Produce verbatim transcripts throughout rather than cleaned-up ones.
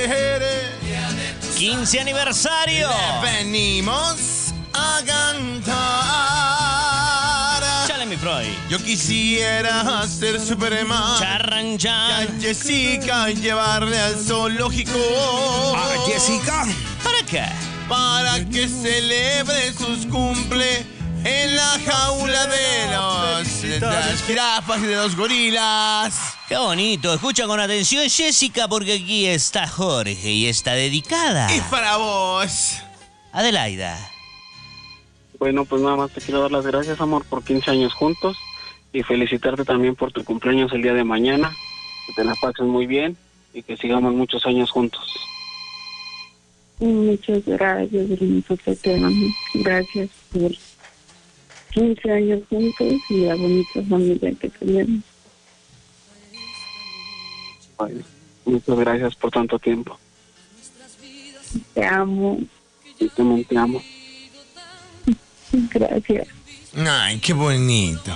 quieres. quince aniversario. Venimos a cantar. Chale, mi Freud. Yo quisiera ser Superman. Charran, Y chan. a Jessica llevarle al zoológico. Ah, Jessica. ¿Para qué? Para que celebre sus cumple en la jaula de los de las jirafas y de los gorilas. Qué bonito. Escucha con atención, Jessica, porque aquí está Jorge y está dedicada. Y para vos. Adelaida. Bueno, pues nada más te quiero dar las gracias, amor, por quince años juntos y felicitarte también por tu cumpleaños el día de mañana. Que te la pases muy bien y que sigamos muchos años juntos. Muchas gracias, hermoso Peterman. Gracias por quince años juntos y la bonita familia que tenemos. Ay, muchas gracias por tanto tiempo. Te amo. Y también te amo. Gracias. Ay, qué bonito.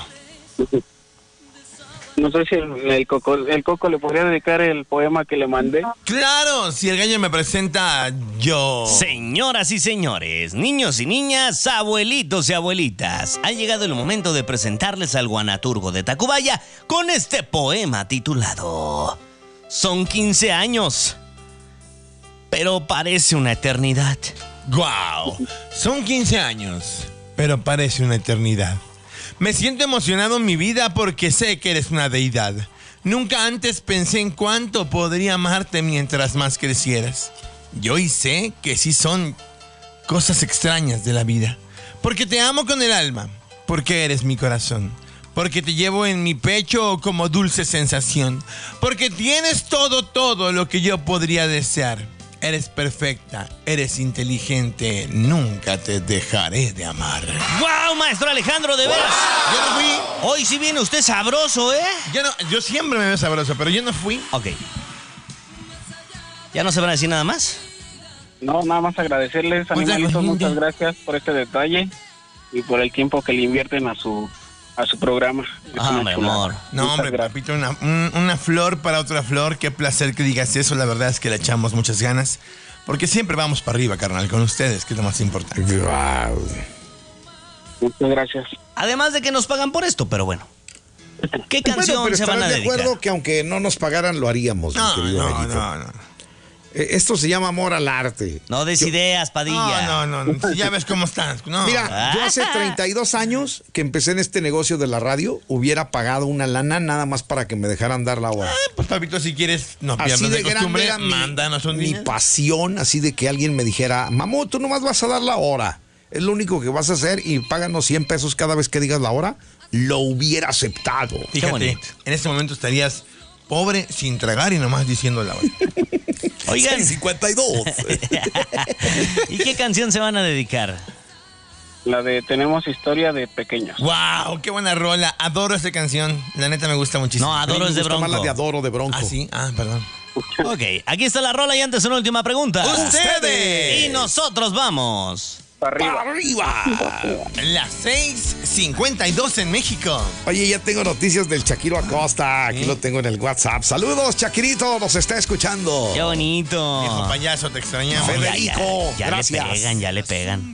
No sé si el, el, Coco, el Coco le podría dedicar el poema que le mandé. Claro, si el gallo me presenta, yo. Señoras y señores, niños y niñas, abuelitos y abuelitas, ha llegado el momento de presentarles al guanaturgo de Tacubaya con este poema titulado Son quince años, pero parece una eternidad. ¡Guau! Son quince años, pero parece una eternidad. Me siento emocionado en mi vida porque sé que eres una deidad. Nunca antes pensé en cuánto podría amarte mientras más crecieras. Y hoy sé que sí son cosas extrañas de la vida. Porque te amo con el alma, porque eres mi corazón, porque te llevo en mi pecho como dulce sensación, porque tienes todo, todo lo que yo podría desear. Eres perfecta, eres inteligente, nunca te dejaré de amar. ¡Guau, maestro Alejandro, de veras! Yo no fui, Hoy sí viene usted sabroso, ¿eh? yo, no, yo siempre me veo sabroso, pero yo no fui. Ok. ¿Ya no se van a decir nada más? No, nada más agradecerles, Muchas animalitos, gracias. muchas gracias por este detalle y por el tiempo que le invierten a su a su programa. Es Ah, una hombre, chulada. amor. No, Muchas hombre, gracias. papito, una, un- una flor para otra flor. Qué placer que digas eso. La verdad es que le echamos muchas ganas. Porque siempre vamos para arriba, carnal, con ustedes, que es lo más importante. Wow. Muchas gracias. Además de que nos pagan por esto, pero bueno. ¿Qué canción Bueno, pero se van a estarás de dedicar? acuerdo que aunque no nos pagaran, lo haríamos, mi No, querido no, Benito. no, no. Eh, Esto se llama amor al arte. No des Yo- ideas, Padilla. No, no, no, no. Ya ves cómo estás. No. Mira, yo hace treinta y dos años que empecé en este negocio de la radio, hubiera pagado una lana nada más para que me dejaran dar la hora. Pues, papito, si quieres, no Así pierdas de de grande costumbre, era mi, mándanos un mi dinero. pasión, así de que alguien me dijera, mamú, tú nomás vas a dar la hora. Es lo único que vas a hacer y páganos cien pesos cada vez que digas la hora. Lo hubiera aceptado. Fíjate, bonito. en este momento estarías pobre, sin tragar y nomás diciendo la hora. Oigan, seis cincuenta y dos. ¿y qué canción se van a dedicar? La de Tenemos historia de pequeños. ¡Wow! ¡Qué buena rola! Adoro esta canción. La neta me gusta muchísimo. No, Adoro es de Me gusta más la Bronco. de Adoro de Bronco. Ah, sí. Ah, perdón. Ok, aquí está la rola y antes una última pregunta. ¡Ustedes! Y nosotros vamos. Para arriba. ¡Arriba! Las seis cincuenta y dos en México. Oye, ya tengo noticias del Shakiro Acosta. Aquí ¿Sí? lo tengo en el WhatsApp. Saludos, Shakirito, nos está escuchando. Qué bonito. Viejo payaso, te extrañamos. Fede- Ya, ya, Federico, ya gracias. le pegan, ya le pegan.